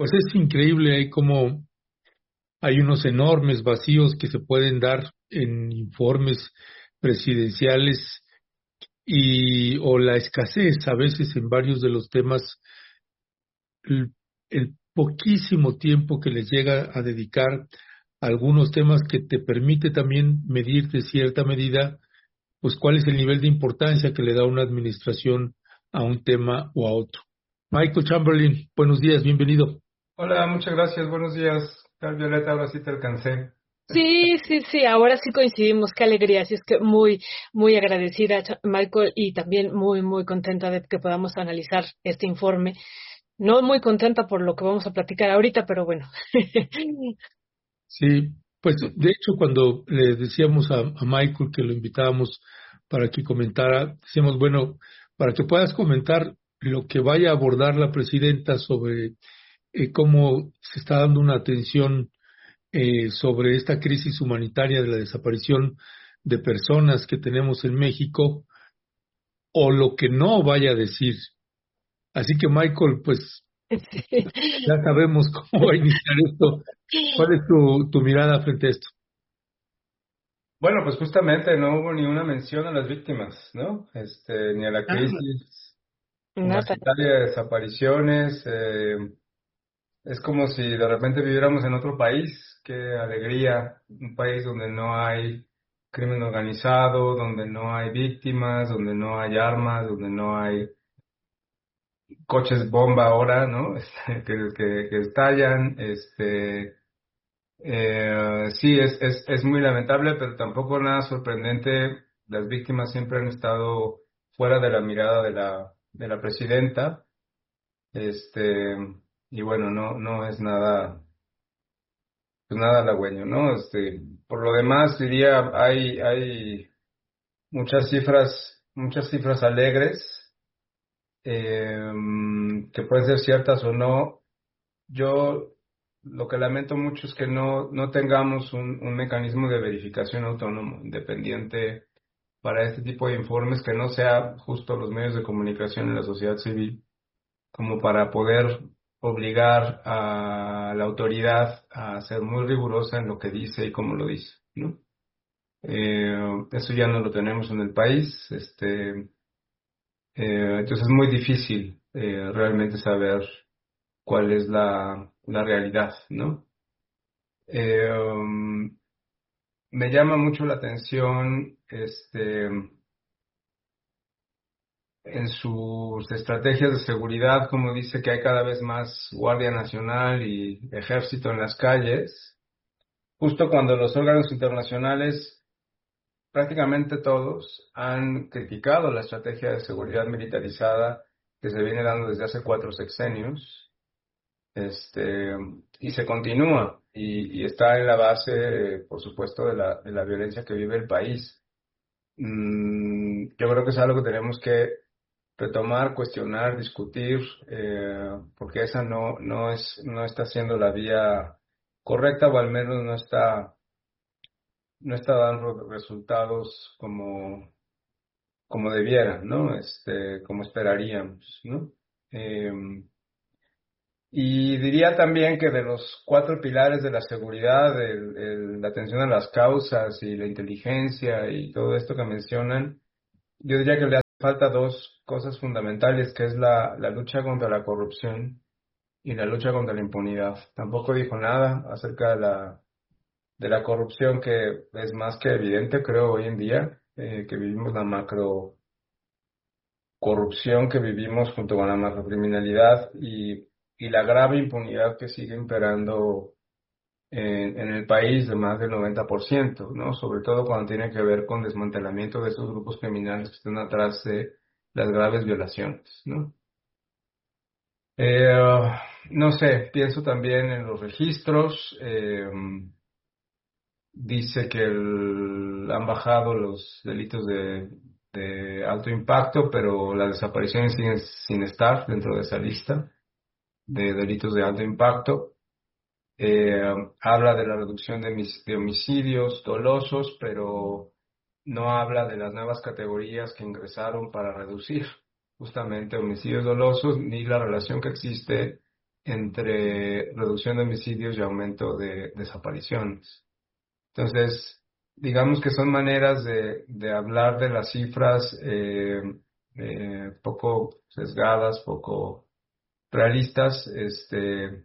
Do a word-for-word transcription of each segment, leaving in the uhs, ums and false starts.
Pues es increíble, hay como hay unos enormes vacíos que se pueden dar en informes presidenciales y o la escasez a veces en varios de los temas, el, el poquísimo tiempo que les llega a dedicar a algunos temas que te permite también medir de cierta medida, pues cuál es el nivel de importancia que le da una administración a un tema o a otro. Michael Chamberlain, buenos días, bienvenido. Hola, muchas gracias. Buenos días. Tal Violeta, ahora sí te alcancé. Sí, sí, sí, ahora sí coincidimos, qué alegría, así es que muy, muy agradecida, Cha- Michael, y también muy, muy contenta de que podamos analizar este informe. No muy contenta por lo que vamos a platicar ahorita, pero bueno. Sí, pues de hecho cuando le decíamos a, a Michael que lo invitábamos para que comentara, decíamos, bueno, para que puedas comentar lo que vaya a abordar la presidenta sobre eh, cómo se está dando una atención eh, sobre esta crisis humanitaria de la desaparición de personas que tenemos en México, o lo que no vaya a decir. Así que Michael, pues ya sabemos cómo va a iniciar esto. ¿Cuál es tu, tu mirada frente a esto? Bueno, pues justamente no hubo ni una mención a las víctimas, ¿no? Este, ni a la Ah, crisis nada. humanitaria de desapariciones. Eh, es como si de repente viviéramos en otro país. Qué alegría. Un país donde no hay crimen organizado, donde no hay víctimas, donde no hay armas, donde no hay coches bomba ahora, ¿no? Este, que, que, que estallan, este. Eh, sí, es, es, es muy lamentable, pero tampoco nada sorprendente. Las víctimas siempre han estado fuera de la mirada de la, de la presidenta. Este, y bueno, no, no es nada, pues nada halagüeño, ¿no? Este, por lo demás, diría, hay, hay muchas cifras, muchas cifras alegres, eh, que pueden ser ciertas o no. Yo lo que lamento mucho es que no, no tengamos un, un mecanismo de verificación autónomo, independiente para este tipo de informes, que no sea justo los medios de comunicación y la sociedad civil, como para poder obligar a la autoridad a ser muy rigurosa en lo que dice y cómo lo dice, ¿no? Eh, eso ya no lo tenemos en el país, este, eh, entonces es muy difícil eh, realmente saber cuál es la, la realidad, ¿no? Eh, um, Me llama mucho la atención este, en sus estrategias de seguridad, como dice que hay cada vez más Guardia Nacional y Ejército en las calles, justo cuando los órganos internacionales, prácticamente todos, han criticado la estrategia de seguridad militarizada que se viene dando desde hace cuatro sexenios. Este, y se continúa y, y está en la base, eh, por supuesto, de la, de la violencia que vive el país. Mm, yo creo que es algo que tenemos que retomar, cuestionar, discutir, eh, porque esa no, no es, no está siendo la vía correcta, o al menos no está, no está dando resultados como, como debieran, ¿no? Este, como esperaríamos, ¿no? Em, Y diría también que de los cuatro pilares de la seguridad, el- el- la atención a las causas y la inteligencia y todo esto que mencionan, yo diría que le hace falta dos cosas fundamentales, que es la, la lucha contra la corrupción y la lucha contra la impunidad. Tampoco dijo nada acerca de la, de la corrupción, que es más que evidente, creo, hoy en día, eh, que vivimos la macro corrupción que vivimos junto con la macrocriminalidad y, y la grave impunidad que sigue imperando en, en el país de más del noventa por ciento, ¿no? Sobre todo cuando tiene que ver con desmantelamiento de esos grupos criminales que están atrás de las graves violaciones, ¿no? Eh, no sé, pienso también en los registros. Eh, dice que el- han bajado los delitos de, de alto impacto, pero las desapariciones siguen sin estar dentro de esa lista de delitos de alto impacto. Eh, Habla de la reducción de, mis- de homicidios dolosos, pero no habla de las nuevas categorías que ingresaron para reducir justamente homicidios dolosos, ni la relación que existe entre reducción de homicidios y aumento de desapariciones. Entonces, digamos que son maneras de, de hablar de las cifras eh, eh, poco sesgadas, poco realistas, este,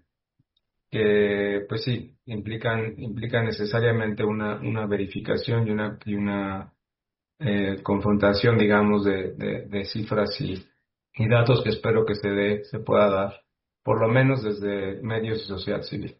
que pues sí, implican, implican necesariamente una, una verificación y una, y una eh, confrontación, digamos, de, de, de cifras y, y datos que espero que se dé, se pueda dar, por lo menos desde medios y sociedad civil.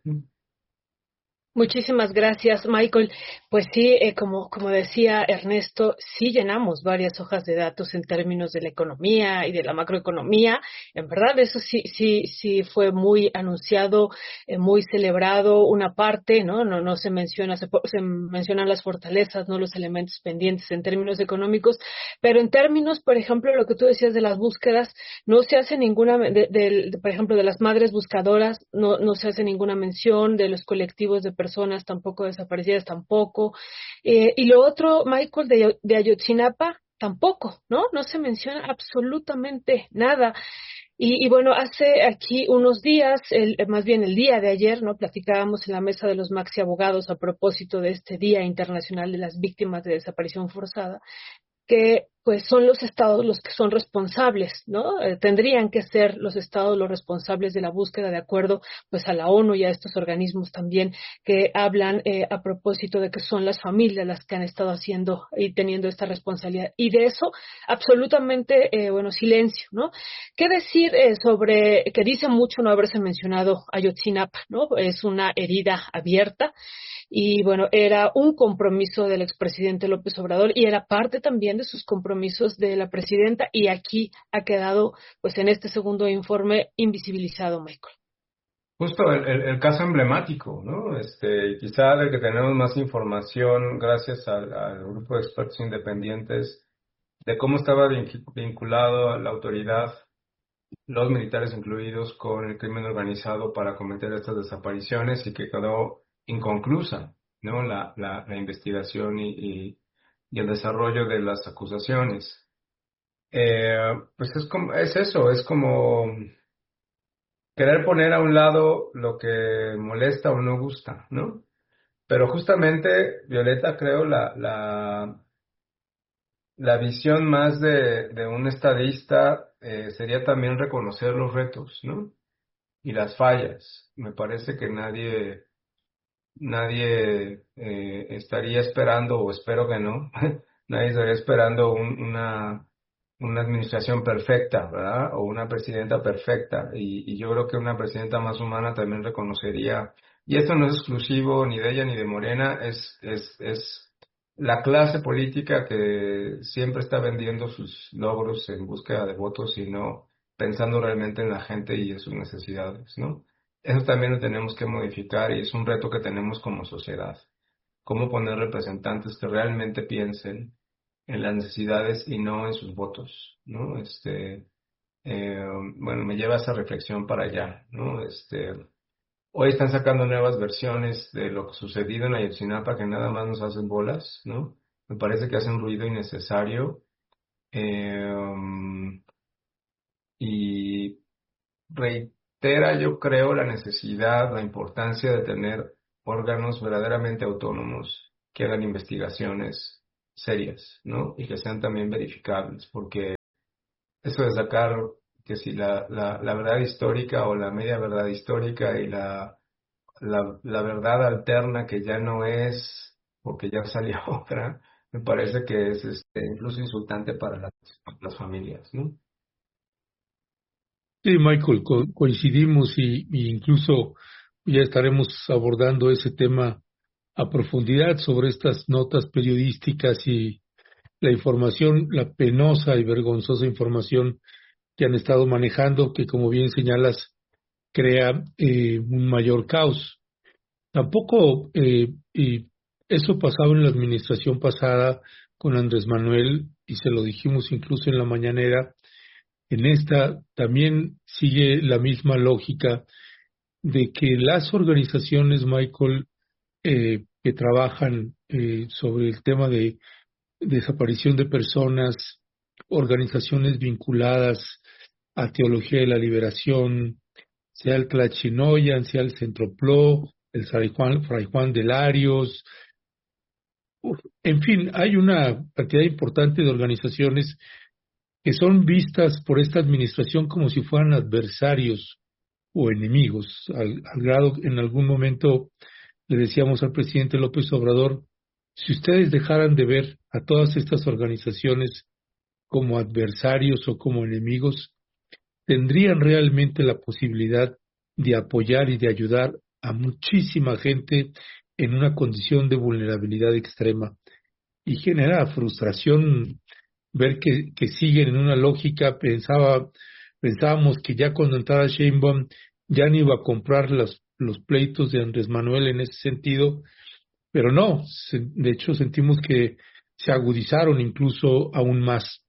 Muchísimas gracias, Michael. Pues sí, eh, como, como decía Ernesto, sí llenamos varias hojas de datos en términos de la economía y de la macroeconomía. En verdad, eso sí, sí, sí fue muy anunciado, eh, muy celebrado. Una parte, ¿no? No, no se menciona, se, se mencionan las fortalezas, no los elementos pendientes en términos económicos, pero en términos, por ejemplo, lo que tú decías de las búsquedas, no se hace ninguna, de, de, de, por ejemplo, de las madres buscadoras, no, no se hace ninguna mención de los colectivos de personas personas tampoco desaparecidas, tampoco. Eh, y lo otro, Michael, de, de Ayotzinapa, tampoco, ¿no? No se menciona absolutamente nada. Y, y bueno, hace aquí unos días, el, más bien el día de ayer, ¿no? Platicábamos en la mesa de los Maxi Abogados a propósito de este Día Internacional de las Víctimas de Desaparición Forzada, que pues son los estados los que son responsables, ¿no? Eh, tendrían que ser los estados los responsables de la búsqueda de acuerdo pues a la ONU y a estos organismos también que hablan eh, a propósito de que son las familias las que han estado haciendo y teniendo esta responsabilidad. Y de eso absolutamente, eh, bueno, silencio, ¿no? ¿Qué decir eh, sobre, que dice mucho no haberse mencionado Ayotzinapa, ¿no? Es una herida abierta. Y bueno, era un compromiso del expresidente López Obrador y era parte también de sus compromisos de la presidenta y aquí ha quedado, pues en este segundo informe, invisibilizado, Michael. Justo el, el, el caso emblemático, ¿no? Este, quizá del que tenemos más información gracias al, al grupo de expertos independientes de cómo estaba vinculado a la autoridad, los militares incluidos, con el crimen organizado para cometer estas desapariciones y que quedó inconclusa, ¿no? La, la, la investigación y, y, y el desarrollo de las acusaciones. Eh, pues es como, es eso, es como querer poner a un lado lo que molesta o no gusta, ¿no? Pero justamente, Violeta, creo la, la, la visión más de, de un estadista eh, sería también reconocer los retos, ¿no? Y las fallas. Me parece que nadie, nadie eh, estaría esperando, o espero que no, nadie estaría esperando un, una, una administración perfecta, ¿verdad? O una presidenta perfecta. Y, y yo creo que una presidenta más humana también reconocería, y esto no es exclusivo ni de ella ni de Morena, es, es, es la clase política que siempre está vendiendo sus logros en búsqueda de votos y no pensando realmente en la gente y en sus necesidades, ¿no? Eso también lo tenemos que modificar y es un reto que tenemos como sociedad. Cómo poner representantes que realmente piensen en las necesidades y no en sus votos, ¿no? Este, eh, bueno, me lleva esa reflexión para allá, ¿no? Este, hoy están sacando nuevas versiones de lo que sucedido en Ayotzinapa que nada más nos hacen bolas, ¿no? Me parece que hacen ruido innecesario eh, y reitera, yo creo, la necesidad, la importancia de tener órganos verdaderamente autónomos que hagan investigaciones serias, ¿no? Y que sean también verificables, porque eso de sacar que si la, la, la verdad histórica o la media verdad histórica y la, la, la verdad alterna que ya no es, porque ya salió otra, me parece que es este, incluso insultante para las, las familias, ¿no? Sí, Michael, co- coincidimos y, y incluso ya estaremos abordando ese tema a profundidad sobre estas notas periodísticas y la información, la penosa y vergonzosa información que han estado manejando, que como bien señalas, crea eh, un mayor caos. Tampoco, eh, y eso pasaba en la administración pasada con Andrés Manuel, y se lo dijimos incluso en la mañanera, en esta también sigue la misma lógica de que las organizaciones, Michael, eh, que trabajan eh, sobre el tema de desaparición de personas, organizaciones vinculadas a Teología de la Liberación, sea el Tlachinoyan, sea el Centroplo, el Fray Juan, Fray Juan de Larios. Uf, en fin, hay una cantidad importante de organizaciones que son vistas por esta administración como si fueran adversarios o enemigos, al, al grado en algún momento le decíamos al presidente López Obrador, si ustedes dejaran de ver a todas estas organizaciones como adversarios o como enemigos, tendrían realmente la posibilidad de apoyar y de ayudar a muchísima gente en una condición de vulnerabilidad extrema. Y genera frustración ver que, que siguen en una lógica. Pensaba, pensábamos que ya cuando entrara Sheinbaum ya no iba a comprar los, los pleitos de Andrés Manuel en ese sentido, pero no, se, de hecho sentimos que se agudizaron incluso aún más.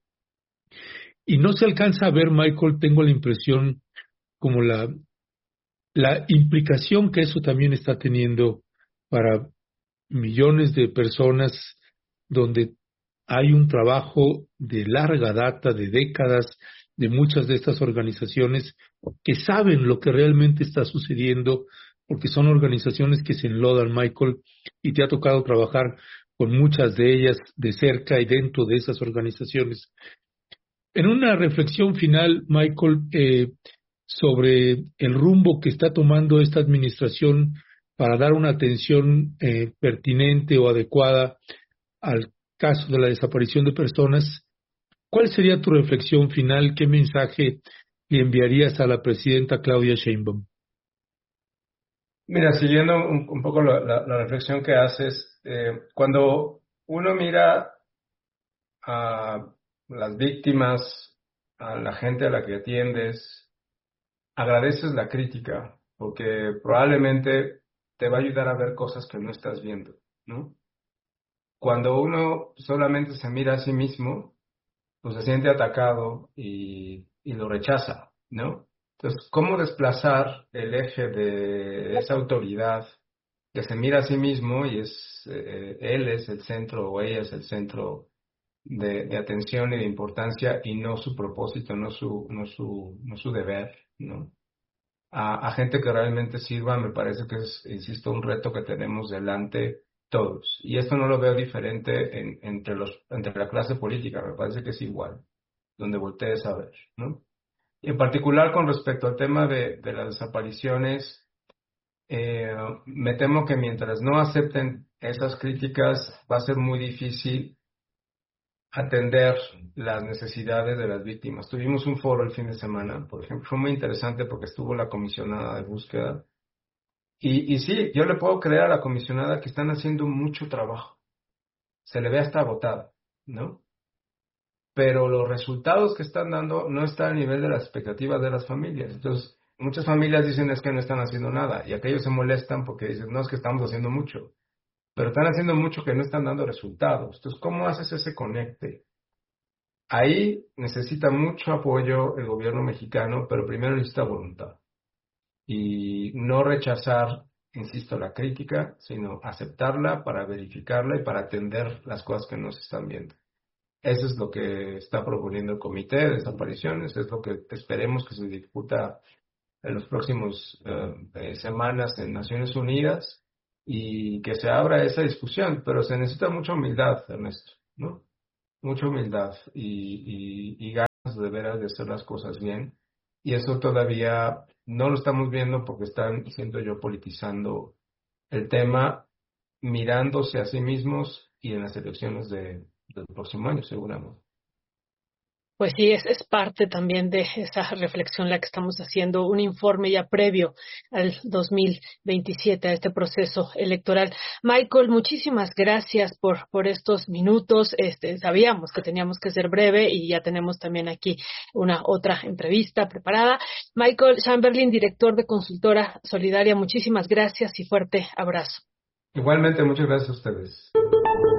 Y no se alcanza a ver, Michael, tengo la impresión, como la, la implicación que eso también está teniendo para millones de personas donde hay un trabajo de larga data, de décadas, de muchas de estas organizaciones que saben lo que realmente está sucediendo, porque son organizaciones que se enlodan, Michael, y te ha tocado trabajar con muchas de ellas de cerca y dentro de esas organizaciones. En una reflexión final, Michael, eh, sobre el rumbo que está tomando esta administración para dar una atención eh, pertinente o adecuada al caso de la desaparición de personas, ¿cuál sería tu reflexión final? ¿Qué mensaje le enviarías a la presidenta Claudia Sheinbaum? Mira, siguiendo un, un poco la, la, la reflexión que haces, eh, cuando uno mira a las víctimas, a la gente a la que atiendes, agradeces la crítica, porque probablemente te va a ayudar a ver cosas que no estás viendo, ¿no? Cuando uno solamente se mira a sí mismo, pues se siente atacado y, y lo rechaza, ¿no? Entonces, ¿cómo desplazar el eje de esa autoridad que se mira a sí mismo y es eh, él es el centro o ella es el centro de, de atención y de importancia y no su propósito, no su, no su, no su deber, ¿no? A, a gente que realmente sirva, me parece que es, insisto, un reto que tenemos delante todos. Y esto no lo veo diferente en, entre, los, entre la clase política, me parece que es igual, donde voltees a ver, ¿no? Y en particular con respecto al tema de, de las desapariciones, eh, me temo que mientras no acepten esas críticas va a ser muy difícil atender las necesidades de las víctimas. Tuvimos un foro el fin de semana, por ejemplo, fue muy interesante porque estuvo la comisionada de búsqueda. Y, y sí, yo le puedo creer a la comisionada que están haciendo mucho trabajo. Se le ve hasta agotada, ¿no? Pero los resultados que están dando no están a nivel de las expectativas de las familias. Entonces, muchas familias dicen es que no están haciendo nada y aquellos se molestan porque dicen no, es que estamos haciendo mucho. Pero están haciendo mucho que no están dando resultados. Entonces, ¿cómo haces ese conecte? Ahí necesita mucho apoyo el gobierno mexicano, pero primero necesita voluntad. Y no rechazar, insisto, la crítica, sino aceptarla para verificarla y para atender las cosas que no se están viendo. Eso es lo que está proponiendo el Comité de Desapariciones, es lo que esperemos que se discuta en los próximos eh, eh, semanas en Naciones Unidas y que se abra esa discusión, pero se necesita mucha humildad, Ernesto, ¿no? Mucha humildad y, y, y ganas de veras de hacer las cosas bien. Y eso todavía no lo estamos viendo porque están, siento yo, politizando el tema, mirándose a sí mismos y en las elecciones de, del próximo año, seguramente. Pues sí, es, es parte también de esa reflexión la que estamos haciendo, un informe ya previo al dos mil veintisiete, a este proceso electoral. Michael, muchísimas gracias por, por estos minutos. Este, sabíamos que teníamos que ser breve y ya tenemos también aquí una otra entrevista preparada. Michael Chamberlain, director de Consultora Solidaria, muchísimas gracias y fuerte abrazo. Igualmente, muchas gracias a ustedes.